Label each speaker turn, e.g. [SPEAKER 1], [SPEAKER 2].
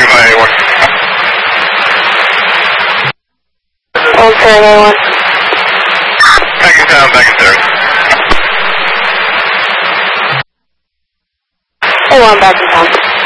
[SPEAKER 1] A1.
[SPEAKER 2] Old Ferry A1.
[SPEAKER 1] Back in town, back in service.
[SPEAKER 2] A1 back in town.